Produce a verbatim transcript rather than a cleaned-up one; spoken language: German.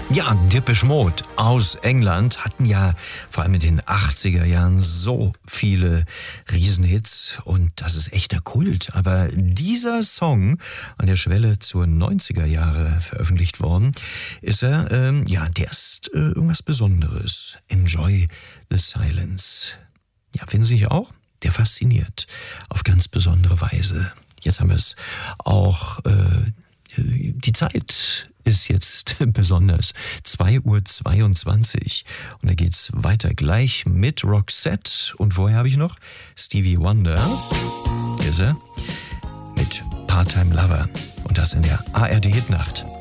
Ja, Depeche Mode aus England hatten ja vor allem in den achtziger Jahren so viele Riesenhits und das ist echter Kult. Aber dieser Song, an der Schwelle zur neunziger Jahre veröffentlicht worden, ist er, ähm, ja, der ist äh, irgendwas Besonderes. Enjoy the Silence. Ja, finden Sie nicht auch? Der fasziniert auf ganz besondere Weise. Jetzt haben wir es auch, äh, die Zeit ist jetzt besonders. zwei Uhr zweiundzwanzig. Und da geht's weiter gleich mit Roxette. Und vorher habe ich noch Stevie Wonder. Hier ist er. Mit Part-Time Lover. Und das in der A R D Hitnacht.